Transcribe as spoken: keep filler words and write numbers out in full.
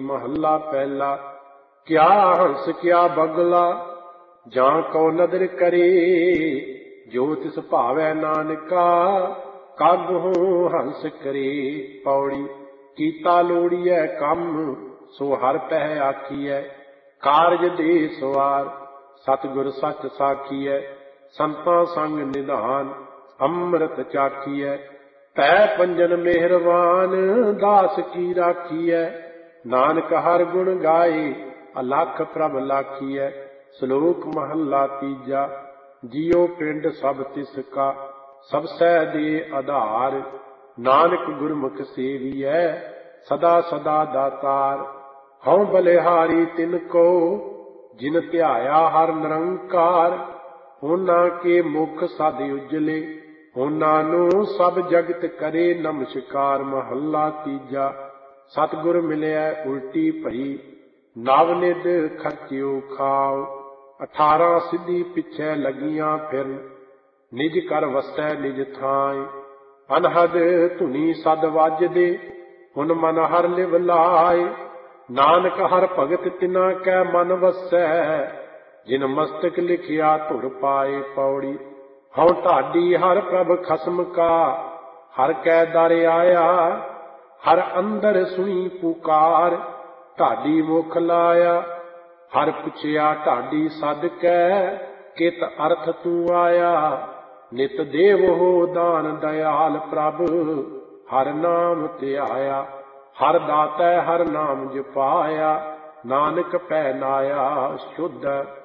महला पहला। क्या हंस क्या बगला जां को नदर करे, जो तिस भावै नानका कागहु हंस करे। पौड़ी कीता लोड़िए कम सो हर पह आखिए, कारज दे सवार सतगुर सच साखिए। संतां संग निधान अमृत चाखिए, तै पंजन मेहरबान दास की राखिए। नानक हर गुण गाए अलख प्रभ लाखिए। श्लोक महला तीजा। जियो पिंड सब तिसका सब सै दे आधार, नानक गुरमुख सेवियै सदा सदा दातार। हऊँ बलिहारी तिनको जिन ध्याया हर निरंकार, ਉਹਨਾਂ के मुख सद उजले ਉਹਨਾਂ ਨੂੰ सब जगत करे नमस्कार। महला तीजा। सतगुर मिलिया उल्टी भई नव निध खर्चियो खाओ, अठारह सिद्धि पिछे लगियां फिर निज कर वसै निज थाय। अनहद धुनी सद वाजदे हुन मन हर लिव लाए, नानक हर भगत तिना कै मन वसै जिन मस्तक लिखिया धुर पाए। पौड़ी हऊँ ढाडी हर प्रभ खसम का हर कै दर आया, हर अंदर सुनी पुकार ढाडी मुख लाया। हर पुछया ढाडी सद कै कित अर्थ तू आया, नित देव हो दान दयाल प्रभ हर नाम ध्याया। हर दातै हर नाम जपाया, नानक पै नाया शुद्ध।